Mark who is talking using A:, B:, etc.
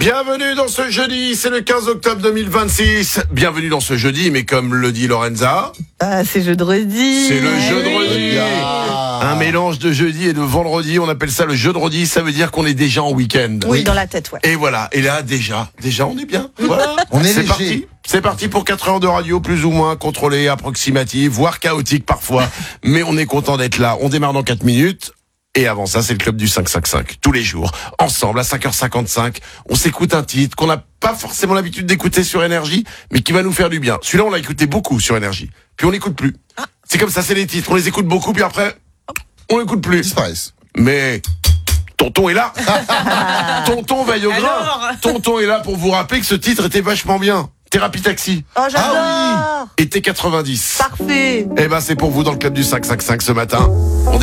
A: Bienvenue dans ce jeudi, c'est le 15 octobre 2026. Bienvenue dans ce jeudi, mais comme le dit Lorenza...
B: c'est jeudi.
A: C'est le jeudi. Un mélange de jeudi et de vendredi, on appelle ça le jeudi, ça veut dire qu'on est déjà en week-end.
B: Oui, dans la tête, ouais.
A: Et voilà, et là déjà on est bien. Voilà,
C: on est
A: c'est
C: léger.
A: Parti. C'est parti pour 4 heures de radio, plus ou moins contrôlée, approximative, voire chaotique parfois. Mais on est content d'être là. On démarre dans 4 minutes. Et avant ça, c'est le club du 555. Tous les jours, ensemble, à 5h55, on s'écoute un titre qu'on n'a pas forcément l'habitude d'écouter sur Énergie, mais qui va nous faire du bien. Celui-là, on l'a écouté beaucoup sur Énergie. Puis on l'écoute plus. C'est comme ça, c'est les titres. On les écoute beaucoup, puis après, on l'écoute plus.
C: Ils disparaissent.
A: Mais... Tonton est là. Tonton veille au grain.
B: Alors
A: Tonton est là pour vous rappeler que ce titre était vachement bien. Thérapie Taxi.
B: Oh, j'adore.
A: Et T90.
B: Parfait.
A: Eh ben, c'est pour vous dans le club du 555 ce matin. On